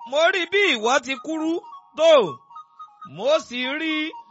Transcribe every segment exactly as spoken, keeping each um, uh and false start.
mo rí bí ìwọ ti kúrú tó, mo sì rí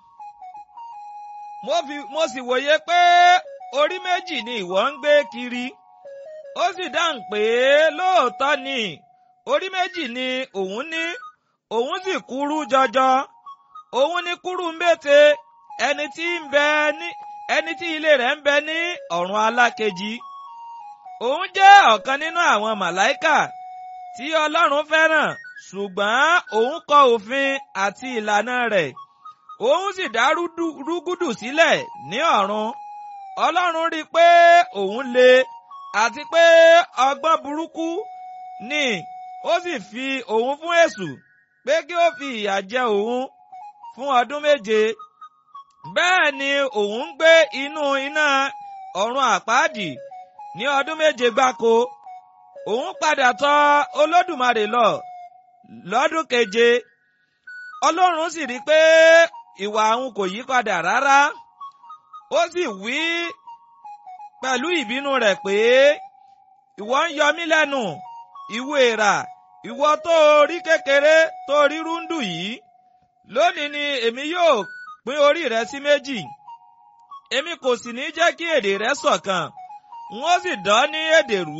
mo fi mo sì wòye pé orí méjì ni ìwọ ń gbé kiri. Ó sì dáhùn pé lóòótọ́ ni orí méjì ni òun ní, òun sì kúrú jọjọ. Òun ni Kúrúmbété, ẹni tí ń bẹ ní ẹni tí ilé rẹ̀ ń bẹ ní ọ̀run alákejì. Òun jẹ́ ọ̀kan nínú àwọn màláíkà tí Ọlọ́run fẹ́ràn, ṣùgbọ́n òun kọ òfin àti ìlànà rẹ̀. Òun sì dá rúgúdù sílẹ̀ ní ọ̀run. Ọlọ́run rí i pé òun le àti pé ọgbọ́n burúkú ni, ó sì fi òun fún Èṣù pé kí ó fi ìyà jẹ òun fún ọdún méje. Bẹ́ẹ̀ ni òun ń gbé inú iná ọ̀run àpáàdì ní ọdún méje gbáko. Òun padà tọ̀ Olódùmarè lọ lọ́dún keje. Ọlọ́run sì rí i pé ìwà òun kò yí padà rárá. Ó sì wí pẹ̀lú ìbínú rẹ̀ pé, ìwọ ń yọ mí lẹ́nu, ìwọ èèrà, ìwọ tó rí kékeré tó rí rúndù yìí. Lónìí ni èmi yóò pín orí rẹ sí méjì. Èmi kò sì ní jẹ́ kí èdè rẹ ṣọ̀kan. N ó sì dán ní èdè rú.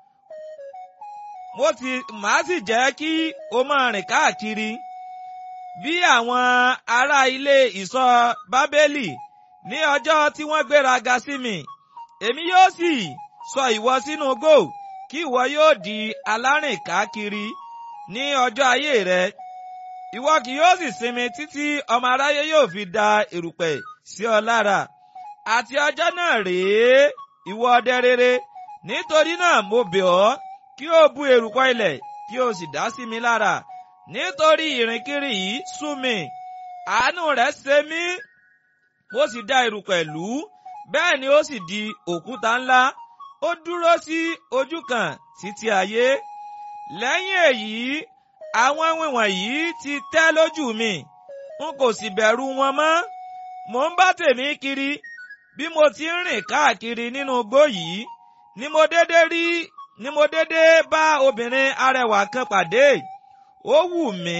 Mo sì máa sì jẹ́ kí o máa rìn káàkiri bí àwọn ará ilé ìṣọ́ Bábélì ní ọjọ́ tí wọ́n gbéraga sí mi. Èmi yóò sì sọ ìwọ sínú góò, kí ìwọ yóò di alárìnkákiri ní ọjọ́ ayé rẹ. Ìwọ kì yóò sì sinmi títí ọmọ aráyé yóò fi da erùpẹ̀ sí ọ lára. Àti ọjọ́ náà rèé, ìwọ ọdẹ rere, nítorí náà mo bẹ̀ ọ́ kí o bu erùpẹ̀ ilẹ̀ kí o sì dá sí mi lára. Nítorí ìrìnkiri yìí sú mi, àánú rẹ̀ ṣe mí. Mo sì da erùpẹ̀ lù ú, bẹ́ẹ̀ ni ó sì di òkúta ńlá. Ó dúró sí ojú kan títí ayé. Lẹ́yìn èyí, àwọn wọ̀nyí ti tẹ́ lójú mi, n kò sì bẹ̀rù wọn mọ́. Mò ń bá tèmi kiri. Bí mo ti ń rìn káàkiri nínú igbó yìí, ni mo dédé rí ni mo dédé bá obìnrin arẹwà kan pàdé. Ó wù mí,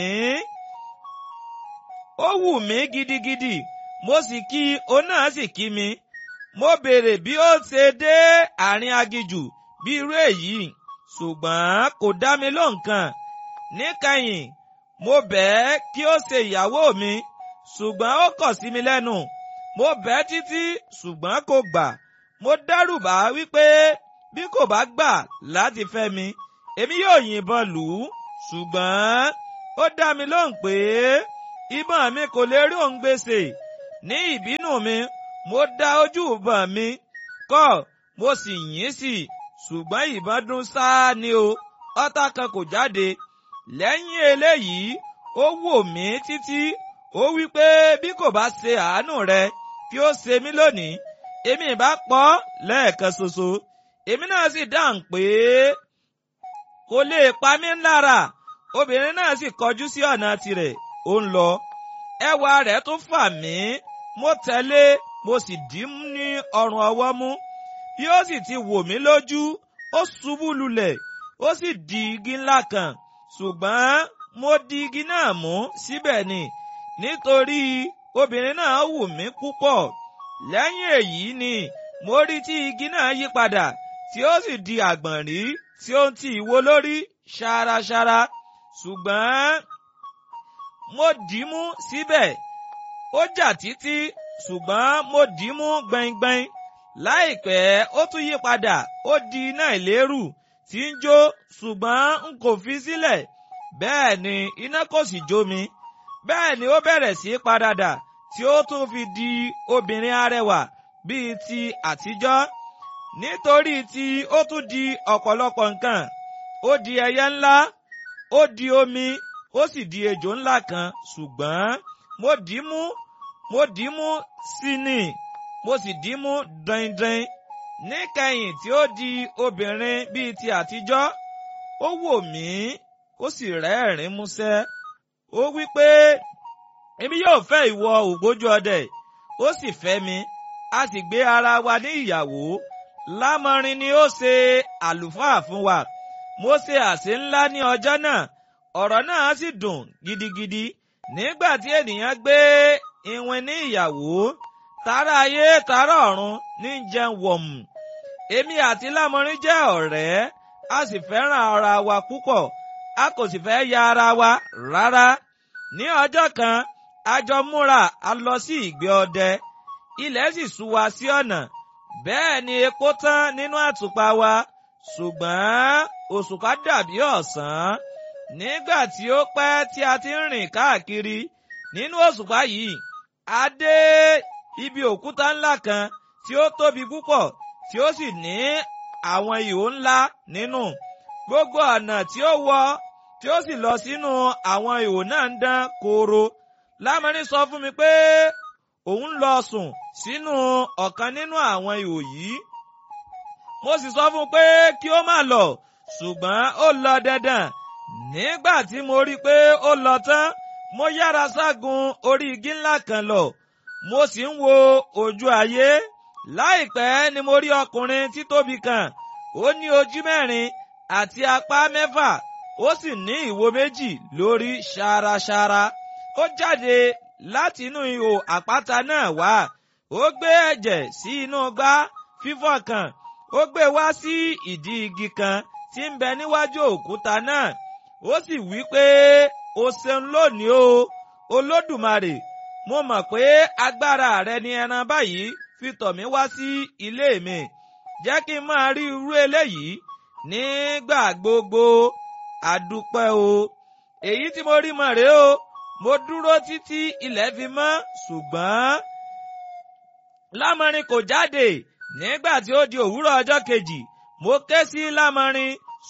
ó wù mí gidigidi. Mo sì kí i, òun náà sì kí mi. Mo béèrè bí ó ṣe dé àárín aginjù bí irú èyí, ṣùgbọ́n kò dá mi lóhùn kan. Níkẹyìn, mo bẹ̀ ẹ́ kí ó ṣe ìyàwó mi, ṣùgbọ́n ó kọ̀ sí mi lẹ́nu. Mo bẹ̀ ẹ́ títí, ṣùgbọ́n kò gbà. Mo dẹ́rù bà á wípé bí kò bá gbà láti fẹ́ mi, èmi yóò yìnbọn lù ú. Ṣùgbọ́n ó dá mi lóhùn pé ìbọn mi kò lè rí òun gbèsè. Ní ìbínú mi, mo dá ojú ìbọn mi kọ́, mo sì yìn sí i, ṣùgbọ́n ìbọn dún sáá ni o, ọ̀tá kan kò jáde. Lẹ́yìn eléyìí, ó wò mí títí, ó wí pé bí kò bá ṣe àánú rẹ kí ó ṣe mí lónìí, èmi ìbá pọ̀ lẹ́ẹ̀kan ṣoṣo. Èmi náà sì dáhùn pé kò lè pa mí lára. Obìnrin náà sì kọjú sí ọ̀nà tirẹ̀, ó ń lọ. Ẹwà rẹ̀ tún fà mí. Mo tẹ̀lé, mo sì dì í ní ọrùn ọwọ́ mú. Bí ó sì ti wò mí lójú, ó ṣubú lulẹ̀, ó sì di igi ńlá kan. Ṣùgbọ́n mo di igi náà mú síbẹ̀ ni, nítorí obìnrin náà wù mí púpọ̀. Lẹ́yìn èyí ni mo rí tí igi náà yí padà, tí ó sì di àgbọ̀nrín tí ó ń ti ìwo lórí ṣaraṣara. Ṣùgbọ́n mo dì í mú síbẹ̀. Ó jà títí, ṣùgbọ́n mo dì í mú gbẹ̀ngbẹ̀ng. Láìpẹ́ ó tún yí padà, ó di iná ìléru tí ń jó, ṣùgbọ́n n kò fi sílẹ̀. Bẹ́ẹ̀ ni iná kò sì jó mi. Bẹ́ẹ̀ ni ó bẹ̀rẹ̀ sí í padàdà, tí ó tún fi di obìnrin arẹwà bíi ti àtijọ́. Nítorí tí ó tún di ọ̀pọ̀lọpọ̀ nǹkan. Ó di ẹyẹ ńlá, ó di omi, ó sì di ejò ńlá kan. Ṣùgbọ́n mo dì í mú, mo dì í mú sí ni, mo sì dì í mú daindain. Níkẹyìn tí ó di obìnrin bíi ti àtijọ́, ó wò mí, ó sì rẹ́rìn músẹ́. Ó wí pé, èmi yóò fẹ́ ìwọ ògbójú ọdẹ. Ó sì fẹ́ mi, a sì gbé ara wa ní ìyàwó. Lámọrin ni ó ṣe àlùfáà fún wa. Mo ṣe àsè ńlá ní ọjọ́ náà. ọ̀rọ̀ náà sì dùn gidigidi nígbà tí ènìyàn gbé iwin ní ìyàwó tara ayé tara ọ̀run ní jẹun wọ̀mù. Èmi àti Lámọrin jẹ́ ọ̀rẹ́, a sì fẹ́ràn ara wa púpọ̀, a kò sì fẹ́ ya ara wa rárá. Ní ọjọ́ kan a jọ múra a lọ sí ìgbẹ́ ọdẹ, ilẹ̀ sì sú wa sí ọ̀nà, bẹ́ẹ̀ ni epo tán nínú àtùpà wa, ṣùgbọ́n òṣùpá dàbí ọ̀sán. Nígbà tí ó pẹ́ tí a ti ń rìn káàkiri nínú òṣùpá yìí, a dé ibi òkúta ńlá kan tí ó tóbi púpọ̀ tí ó sì ní àwọn ihò ńlá nínú. Gbogbo ọ̀nà tí ó wọ tí ó sì lọ sínú àwọn ihò náà ń dán koro. Lámọrin sọ fún mi pé òun lọ sùn sínú ọ̀kan nínú àwọn ihò yìí. Mo sì sọ fún un pé kí ó má lọ, ṣùgbọ́n ó lọ dandan. Nígbà tí mo rí i pé ó lọ tán, mo yára ságun orí igi ńlá kan lọ, mo sì ń wo ojú ayé. Láìpẹ́ ni mo rí ọkùnrin títóbi kan, ó ní ojú mẹ́rin àti apá mẹ́fà, ó sì ní ìwo méjì lórí ṣaraṣara. Ó jáde láti inú ihò àpáta náà wá, ó gbé ẹ̀jẹ̀ sí inú gbá fífọ́ kan, ó gbé wá sí ìdí igi kan tí ń bẹ níwájú òkúta náà. Ó sì wí pé, o ṣeun lónìí o, Olódùmarè, mo mọ̀ pé agbára rẹ ni ẹran báyìí fi tọ̀ mí wá sí ilé mi. Jẹ́ kí n máa rí irú eléyìí nígbà gbogbo. Àdúpẹ́ o. Èyí tí mo rí mọ̀ rèé o. Mo dúró títí ilẹ̀ fi mọ́, ṣùgbọ́n Lámọrin kò jáde. Nígbà tí ó di òwúrọ̀ ọjọ́ kejì, mo ké sí Lámọrin,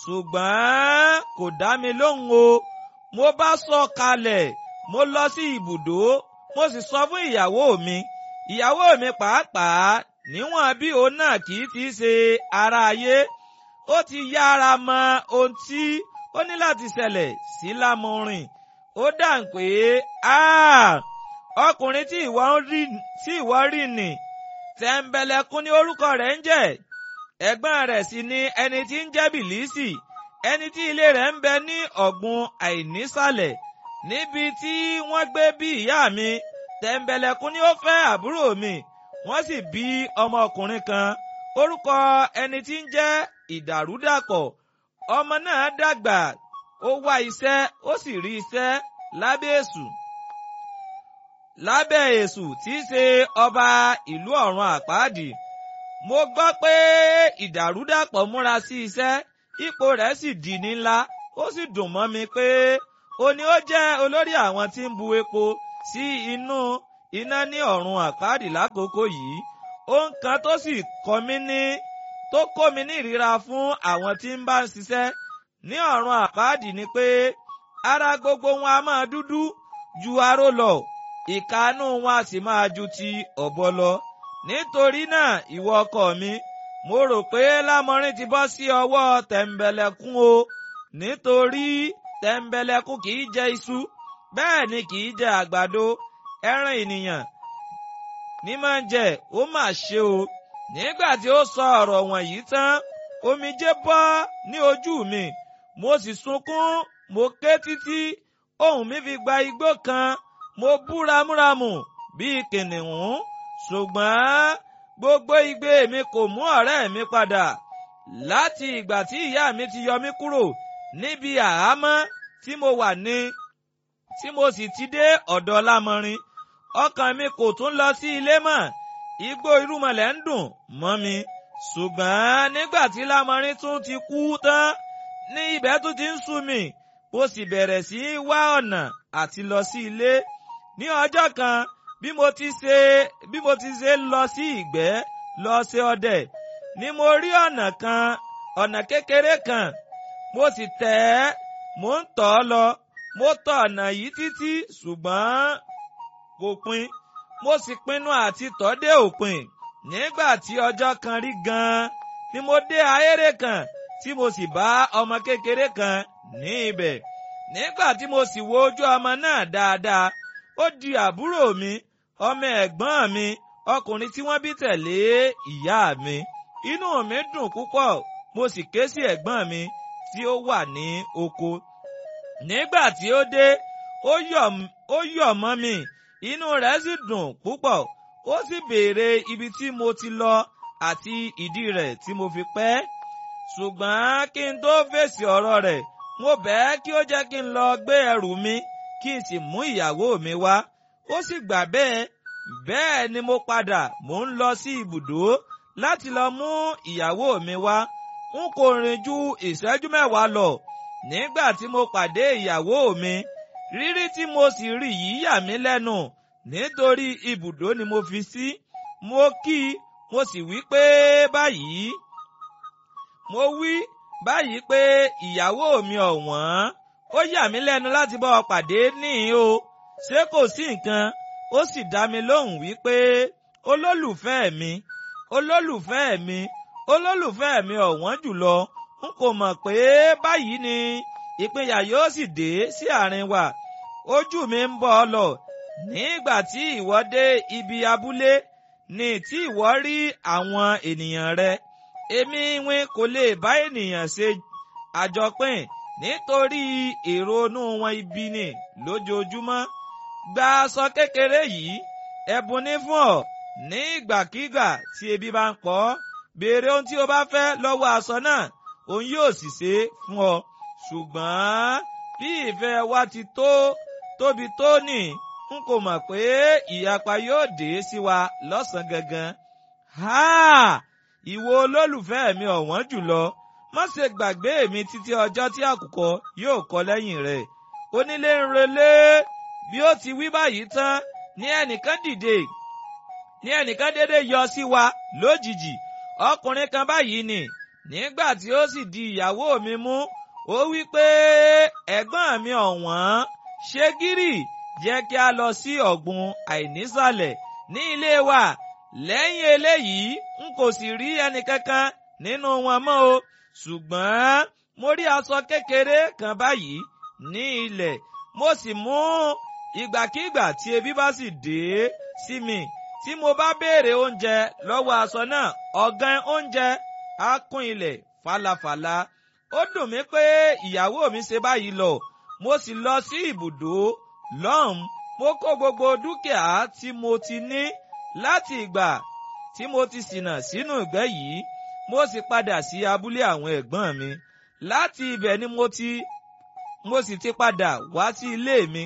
ṣùgbọ́n kò dá mi lóhùn o. Mo bá sọ̀ kalẹ̀, mo lọ sí ibùdó, mo sì sọ fún ìyàwó mi. Ìyàwó mi pàápàá, níwọ̀n bí òun náà kì í ti ṣe ara ayé, ó ti yára mọ ohun tí ó ní láti ṣẹlẹ̀ sí Lámọrin. Ó dáhùn pé, áà, ọkùnrin tí ìwọ rí tí ìwọ rí nì, Tẹ̀mbẹ̀lẹ̀kun ni orúkọ rẹ̀ ń jẹ́. Ẹ̀gbọ́n rẹ̀ sì ni ẹni tí ń jẹ́ Bìlísì, ẹni tí ilé rẹ̀ ń bẹ ní ọ̀gbun àìnísàlẹ̀, níbi tí wọ́n gbé bí ìyá mi. Tẹ̀mbẹ̀lẹ̀kun ni ó fẹ́ àbúrò mi, wọ́n sì bí ọmọkùnrin kan, orúkọ ẹni tí ń jẹ́ Ìdàrúdàpọ̀. Ọmọ náà dàgbà, ó wá iṣẹ́, ó sì rí iṣẹ́ lábẹ́ èṣù lábẹ́ èṣù tí í ṣe ọba ìlú ọ̀run àpáàdì. Mo gbọ́ pé Ìdàrúdàpọ̀ múra sí iṣẹ́, ipò rẹ̀ sì di ní ńlá. Ó sì dùn mọ́ mi pé òní ó jẹ́ olórí àwọn tí ń bu epo sí inú iná ní ọ̀run àpáàdì lákòókò yìí. Ohun kan tó sì kọ́ mi ní tó kó mi ní ìríra fún àwọn tí ń bá ń ṣiṣẹ́ ní ọ̀run àpáàdì ni pé ara gbogbo wọn a máa dúdú ju aró lọ, ìkánú wọn a sì máa ju ti ọ̀bọ lọ. Nítorí náà, ìwọ ọkọ mi, mo rò pé Lámọrin ti bọ́ sí ọwọ́ Tẹ̀mbẹ̀lẹ̀kun o, nítorí Tẹ̀mbẹ̀lẹ̀kun kì í jẹ iṣu, bẹ́ẹ̀ ni kì í jẹ àgbàdo, ẹran ènìyàn ní máa ń jẹ. Ó mà ṣe o. Nígbà tí ó sọ ọ̀rọ̀ wọ̀nyí tán, omijé bọ́ ní ojú mi, mo sì sunkún, mo ké títí ohùn mi fi gba igbó kan, mo bú ramúramù bíi kìnìún, ṣùgbọ́n gbogbo igbe mi kò mú ọ̀rẹ́ mi padà. Láti ìgbà tí ìyá mi ti yọ mí kúrò níbi àhámọ́ tí mo wà ní, tí mo sì ti dé ọ̀dọ̀ Lámọrin, ọkàn mi kò tún lọ sí ilé mọ́. Igbó irúmọlẹ̀ ń dùn mọ́ mi, ṣùgbọ́n nígbà tí Lámọrin tún ti kú tán, ní ibẹ̀ tún ti ń sú mi. Mo sì bẹ̀rẹ̀ sí í wá ọ̀nà àti lọ sí ilé. Ní ọjọ́ kan, bí mo ti ṣe bí mo ti ṣe lọ sí ìgbẹ́ lọ ṣe ọdẹ, ni mo rí ọ̀nà kan, ọ̀nà kékeré kan. Mo sì tẹ̀ ẹ́, mo ń tọ̀ ọ́ lọ. Mo tọ ọ̀nà yìí títí, ṣùgbọ́n kò pin. Mo sì pinnu àti tọ̀ dé òpin. Nígbà tí ọjọ́ kan rí gan-an, ni mo dé ahéré kan, tí mo sì bá ọmọ kékeré kan ní ibẹ̀. Nígbà tí mo sì wo ojú ọmọ náà dáadáa, ó di àbúrò mi, ọmọ ẹ̀gbọ́n mi, ọkùnrin tí wọ́n bí tẹ̀lé ìyá mi. Inú mi dùn púpọ̀, mo sì ké sí ẹ̀gbọ́n mi tí ó wà ní oko. Nígbà tí ó dé, ó yọ̀ ó yọ̀ mọ́ mi, inú rẹ̀ sì dùn púpọ̀. Ó sì béèrè ibi tí mo ti lọ àti ìdí rẹ̀ tí mo fi pẹ́. Ṣùgbọ́n kí n tó fèsì ọ̀rọ̀ rẹ̀, mo bẹ̀ ẹ́ kí ó jẹ́ kí n lọ gbé ẹrù mi kí n sì mú ìyàwó mi wá. Ó sì gbà bẹ́ẹ̀. Bẹ́ẹ̀ ni mo padà mò ń lọ sí ibùdó láti lọ mú ìyàwó mi wá. N kò rìn ju ìṣẹ́jú mẹ́wàá lọ nígbà tí mo pàdé ìyàwó mi. Rírí tí mo sì rí yìí yà mí lẹ́nu nítorí ibùdó ni mo fi sí. Mo kí i, mo sì wí pé báyìí. Mo wí báyìí pé ìyàwó mi ọ̀wọ́n, ó yà mí lẹ́nu láti bá ọ pàdé níhìn o. Ṣé kò sí nǹkan? Ó sì dá mi lóhùn wípé olólùfẹ́ mi, olólùfẹ́ mi, olólùfẹ́ mi ọ̀wọ́n jùlọ. N kò mọ̀ pé báyìí ni ìpínyà yóò sì dé sí àárín wa. Ojú mi ń bọ̀ ọ́ lọ. Nígbà tí ìwọ dé ibi abúlé ni tí ìwọ rí àwọn ènìyàn rẹ. Èmi wín kò lè bá ènìyàn ṣe àjọpín nítorí èrò inú wọn ibi ni lójoojúmọ́. Gba aṣọ kékeré yìí, ẹ̀bùn ní fún ọ. Ní ìgbàkígbà tí ebi bá ń pọ̀ ọ́, béèrè ohun tí o bá fẹ́ lọ́wọ́ aṣọ náà, òun yóò sì ṣe é fún ọ. Ṣùgbọ́n bí ìfẹ́ wa ti tó tóbi tó nì, n kò mọ̀ pé ìyapa yóò dé sí wa lọ́sàn-án gangan. Háà! Ìwọ olólùfẹ́ mi ọ̀wọ́n jùlọ, má ṣe gbàgbé mi títí ọjọ́ tí àkùkọ yóò kọ lẹ́yìn rẹ̀. Onílé ń relé. Bí ó ti wí báyìí tán, ní ẹnìkan dìde, ní ẹnìkan dédé yọ sí wa lójijì. Ọkùnrin kan báyìí ni. Nígbà tí ó sì di ìyàwó mi mú, ó wí pé ẹ̀gbọ́n mi ọ̀wọ́n, ṣe gírì, jẹ́ kí a lọ sí ọ̀gbun àìnísàlẹ̀ ní ilé wa. Lẹ́yìn eléyìí, n kò sì rí ẹnìkankan nínú wọn mọ́ o. Ṣùgbọ́n mo rí aṣọ kékeré kan báyìí ní ilẹ̀. Mo sì mú ìgbàkígbà tí ebi bá sì dé sí mi, tí mo bá béèrè oúnjẹ lọ́wọ́ aṣọ náà, ọ̀gán oúnjẹ á kún ilẹ̀ falafala. Ó dùn mí pé ìyàwó mi ṣe báyìí lọ. Mo sì lọ sí ibùdó lọ́hùn. Mo kó gbogbo dúkìá tí mo ti ní láti ìgbà tí mo ti ṣìnà sínú ìgbẹ́ yìí. Mo sì padà sí abúlé àwọn ẹ̀gbọ́n mi. Láti ibẹ̀ ni mo ti mo sì ti padà wá sí ilé mi.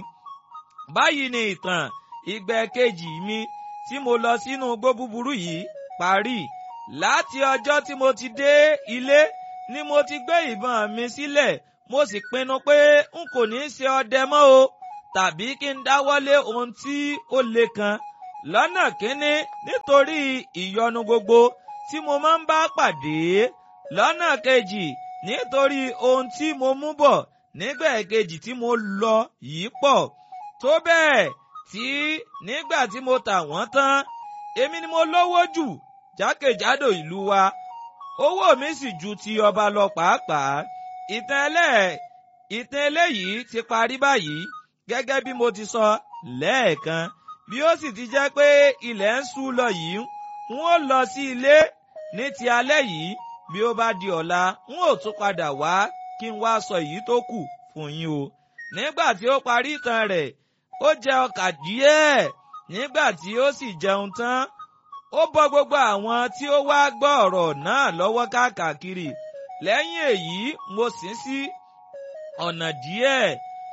Báyìí ni ìtàn ìgbẹ́ kejì mi tí mo lọ sínú igbó búburú yìí parí. Láti ọjọ́ tí mo ti dé ilé ni mo ti gbé ìbọn mi sílẹ̀. Mo sì pinnu pé n kò ní ṣe ọdẹ mọ́ o, tàbí kí n dáwọ́lé ohun tí ó le kan. Lọ́nà kínní nítorí ìyọnu gbogbo tí mo máa ń bá pàdé. Lọ́nà kejì nítorí ohun tí mo mú bọ̀ nígbà kejì tí mo lọ yìí pọ̀. Tó bẹ́ẹ̀ tí nígbà tí mo tà wọ́n tán, èmi ni mo lówó jù jákèjádò ìlú wa. Owó mi sì ju ti ọba lọ pàápàá. Ìtàn ẹlẹ́ ìtàn eléyìí ti parí báyìí gẹ́gẹ́ bí mo ti sọ lẹ́ẹ̀kan. Bí ó sì ti jẹ́ pé ilẹ̀ ń ṣú lọ yìí, n ó lọ sí ilé ní ti alẹ́ yìí. Bí ó bá di ọ̀la, n ó tún padà wá kí n wá sọ èyí tó kù fún yín o. Nígbà tí ó parí ìtàn rẹ̀, ó jẹ ọkà díẹ̀. Nígbà tí ó sì jẹun tán, ó bọ́ gbogbo àwọn tí ó wá gbọ́ ọ̀rọ̀ náà lọ́wọ́ káàkiri. Lẹ́yìn èyí, mo sìn sí ọ̀nà díẹ̀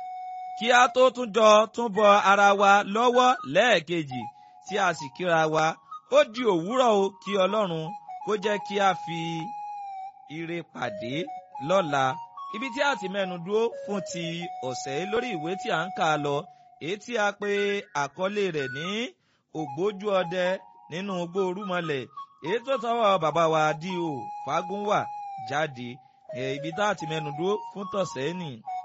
kí a tó tún jọ tún bọ ara wa lọ́wọ́ lẹ́ẹ̀kejì tí a sì kíra wa. Ó di òwúrọ̀ o, kí Ọlọ́run kó jẹ́ kí a fi ire pàdé lọ́la. Ibi tí a ti mẹ́nu dúró fún ti ọ̀sẹ̀ lórí ìwé tí a ń kà lọ, èyí tí a pè àkọlé rẹ̀ ní ògbójú ọdẹ nínú igbó Orúmọlẹ̀, èyí tó tọwọ́ bàbá wa D O Fágúnwà jáde. Ibi tá a ti mẹ́nu dúró fún tọ̀sẹ̀ nì.